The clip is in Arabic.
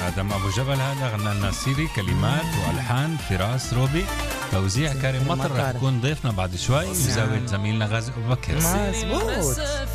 آدم أبو جبل هذا غنى لنا سيري، كلمات وألحان فراس روبي، توزيع كريم مطر. رح يكون ضيفنا بعد شوي، وزاوية زميلنا غازي أبو بكر. مظبوط.